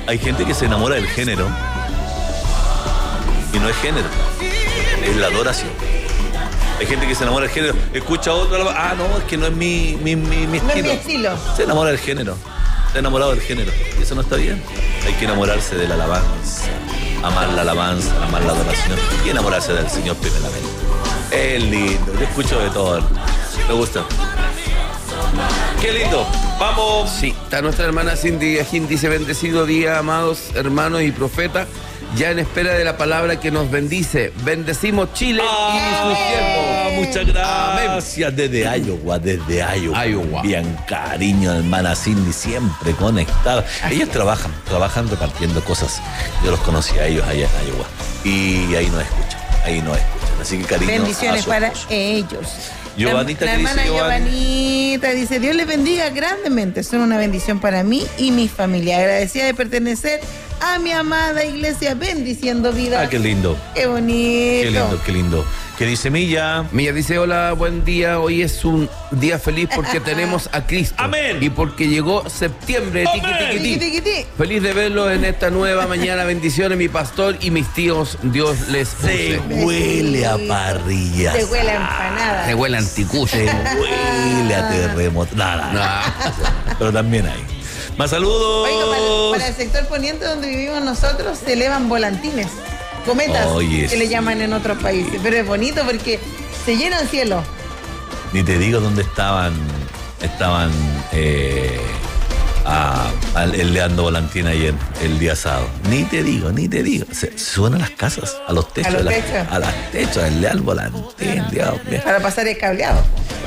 Hay gente que se enamora del género y no es género, es la adoración. Hay gente que se enamora del género, escucha otro, no, es que no es mi estilo. No es mi estilo. Se enamora del género, se ha enamorado del género y eso no está bien. Hay que enamorarse de la alabanza, amar la alabanza, amar la adoración y enamorarse del Señor primeramente. Es lindo, yo escucho de todo, me gusta. Qué lindo, vamos. Sí, está nuestra hermana Cindy Ajín, dice: bendecido día, amados hermanos y profetas, ya en espera de la palabra que nos bendice. Bendecimos Chile y sus siervos. Muchas gracias. Desde Iowa. Bien, cariño, hermana Cindy, siempre conectada. Ellos trabajan repartiendo cosas. Yo los conocí a ellos allá en Iowa. Y ahí nos escuchan. Así que cariño. Bendiciones para ellos. Giovanita, la hermana Giovanita dice: Dios les bendiga grandemente, son una bendición para mí y mi familia, agradecida de pertenecer a mi amada iglesia, bendiciendo vida. Qué lindo. Qué bonito. Qué lindo. ¿Qué dice Milla? Milla dice: hola, buen día, hoy es un día feliz porque tenemos a Cristo. Amén. Y porque llegó septiembre. Tiqui. Feliz de verlo en esta nueva mañana. Bendiciones, mi pastor y mis tíos. Dios les Se huele a parrillas. Se huele a empanada. Se huele a anticucho. Se huele a terremoto. Nada. Pero también hay. Más saludos. Oiga, para el sector poniente donde vivimos nosotros se elevan volantines, cometas, que le llaman en otros países. Pero es bonito porque se llena el cielo. Ni te digo dónde estaban leando volantín ayer, el día sábado. Ni te digo. Se suenan las casas, a los techos. A los techos, el leal volantín, Dios mío. Para pasar el cableado.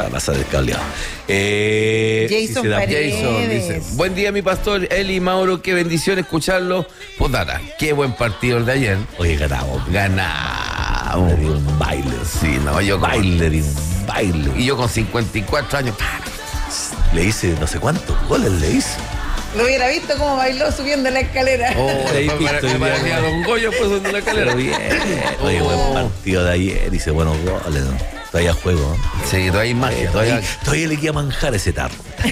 Jason Paredes dice: buen día, mi pastor Eli y Mauro, qué bendición escucharlo. Pues nada, qué buen partido el de ayer. Oye, ganamos. Le di un baile. Sí, no, yo le di un baile. Y yo con 54 años. Le hice no sé cuántos goles le hice. Lo hubiera visto cómo bailó subiendo la escalera. Parecía Don Goyo pues subiendo la escalera. Bien. Oye, buen partido de ayer. Dice buenos goles, ¿no? Todavía juego, ¿no? Sí, todavía hay magia. Todavía le queda manjar ese tarro.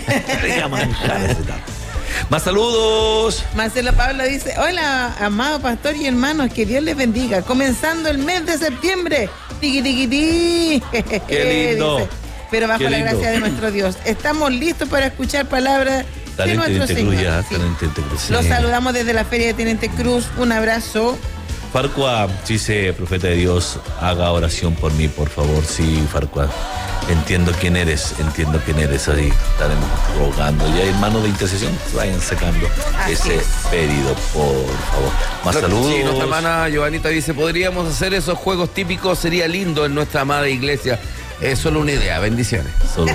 Más saludos. Marcelo Pablo dice: hola, amado pastor y hermanos, que Dios les bendiga. Comenzando el mes de septiembre. Tiqui. Qué lindo. Dice, pero bajo la gracia de nuestro Dios. Estamos listos para escuchar palabras de nuestro Señor. Sí. Los saludamos desde la Feria de Teniente Cruz. Un abrazo. Farcua dice: profeta de Dios, haga oración por mí, por favor. Sí, Farcua. Entiendo quién eres. Ahí estaremos rogando. Y hay hermanos de intercesión, vayan sacando ese pedido, por favor. Más saludos. Sí, nuestra hermana Giovanita dice: podríamos hacer esos juegos típicos, sería lindo en nuestra amada iglesia. Es solo una idea, bendiciones. Solo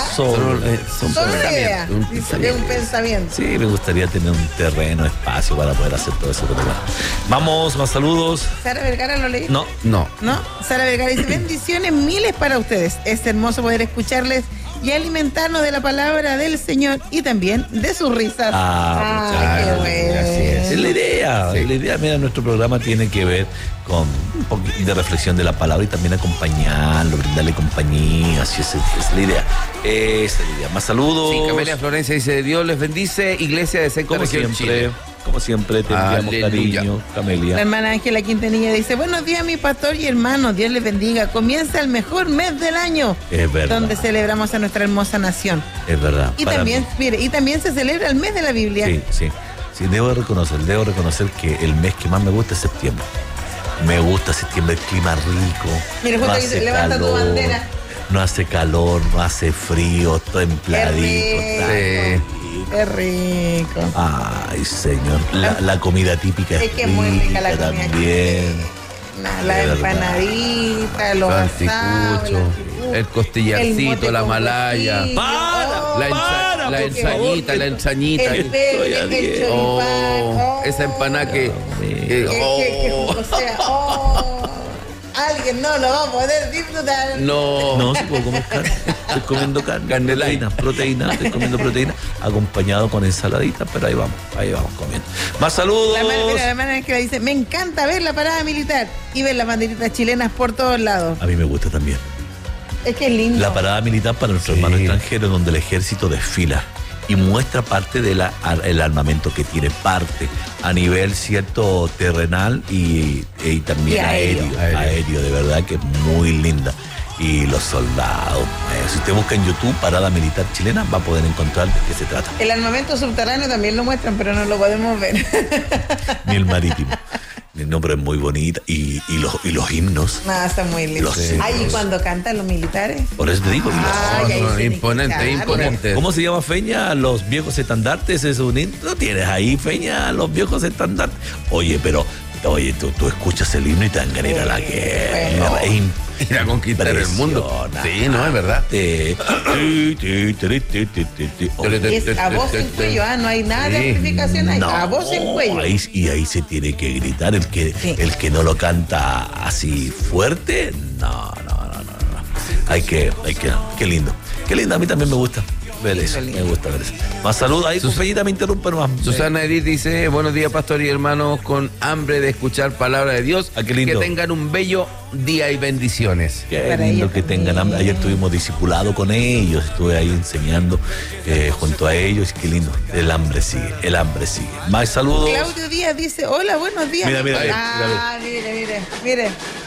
una idea. Un pensamiento. Sí, me gustaría tener un terreno, espacio para poder hacer todo eso. Pero bueno. Vamos, más saludos. ¿Sara Vergara lo leí? No. Sara Vergara dice: bendiciones miles para ustedes. Es hermoso poder escucharles y alimentarnos de la palabra del Señor y también de sus risas. Qué bueno. Así es la idea. Sí. La idea, mira, nuestro programa tiene que ver con un poquito de reflexión de la palabra y también acompañarlo, brindarle compañía. Así es la idea. Esa es la idea. Más saludos. Sí, Camelia Florencia dice: Dios les bendice, iglesia de Sexta Región Chile. Como siempre, te enviamos cariño, Camelia. La hermana Ángela Quintanilla dice: buenos días, mi pastor y hermano, Dios les bendiga. Comienza el mejor mes del año. Es verdad. Donde celebramos a nuestra hermosa nación. Es verdad. Y también se celebra el mes de la Biblia. Sí, debo reconocer que el mes que más me gusta es septiembre. Me gusta septiembre, el clima rico. Mira, justo dice: levanta tu bandera. No hace calor, no hace frío, templadito. Qué rico. Ay, señor. La comida típica es que muy rica la comida también. La empanadita, los asados, el costillarcito, la malaya. La ensañita. El choripán. Esa empanada que alguien no lo va a poder disfrutar. No se puede comer carne. Estoy comiendo proteína. Estoy comiendo proteína acompañado con ensaladita, pero ahí vamos comiendo. Más saludos. La hermana que dice: me encanta ver la parada militar y ver las banderitas chilenas por todos lados. A mí me gusta también. Es que es lindo. La parada militar para nuestros hermanos extranjeros, donde el ejército desfila y muestra parte del armamento que tiene, parte a nivel cierto terrenal y también Y aéreo, de verdad que es muy linda. Y los soldados, si usted busca en YouTube Parada Militar Chilena, va a poder encontrar de qué se trata. El armamento subterráneo también lo muestran, pero no lo podemos ver. Ni el marítimo. No, pero es muy bonita. Y los himnos. No, está muy lindo. Los himnos. Ay, y cuando cantan los militares. Por eso te digo. y los- Ay, ahí tiene que imponente, estar. imponente. ¿Cómo se llama, Feña? Los viejos estandartes. Es un himno. ¿No tienes ahí, Feña? Los viejos estandartes. Oye, pero tú escuchas el himno y te dan ganas de ir a la guerra. Bueno. Ir a conquistar el mundo. Sí, no, es verdad. Es a voz en cuello, no hay nada de Sí. amplificación ahí. A voz en cuello. Ahí se tiene que gritar. Sí. El que no lo canta así fuerte, no. Qué lindo. Qué lindo, a mí también me gusta ver Sí, eso. qué lindo. Me gusta ver eso. Más salud ahí, Feñita, me interrumpe nomás. Susana Edith dice, buenos días, pastor y hermanos, con hambre de escuchar palabra de Dios. Ah, qué lindo. Que tengan un bello día y bendiciones. Qué Para lindo ellos que tengan hambre. también. Ayer estuvimos discipulado con ellos, estuve ahí enseñando junto a ellos. Qué lindo. El hambre sigue. Más saludos. Claudio Díaz dice, hola, buenos días. Mira, mire.